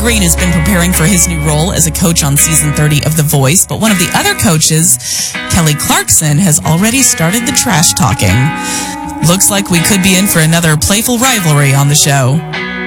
Green has been preparing for his new role as a coach on season 30 of The Voice, but one of the other coaches, Kelly Clarkson, has already started the trash talking. Looks like we could be in for another playful rivalry on the show.